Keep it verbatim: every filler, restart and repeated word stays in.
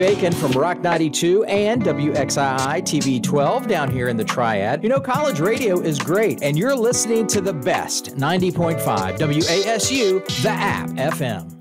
Bacon from Rock ninety-two and W X I I T V twelve down here in the Triad. You know, college radio is great, and you're listening to the best ninety point five W A S U, the app F M.